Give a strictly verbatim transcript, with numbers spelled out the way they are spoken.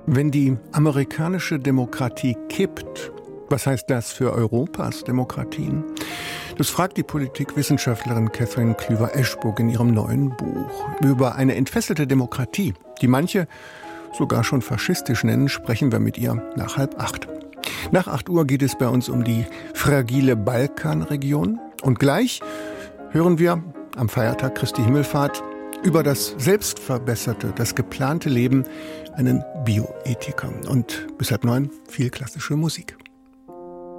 Wenn die amerikanische Demokratie kippt, was heißt das für Europas Demokratien? Das fragt die Politikwissenschaftlerin Katherine Klüver-Eschburg in ihrem neuen Buch. Über eine entfesselte Demokratie, die manche sogar schon faschistisch nennen, sprechen wir mit ihr nach halb acht. Nach acht Uhr geht es bei uns um die fragile Balkanregion. Und gleich hören wir am Feiertag Christi Himmelfahrt über das selbstverbesserte, das geplante Leben einen Bioethiker. Und bis halb neun viel klassische Musik.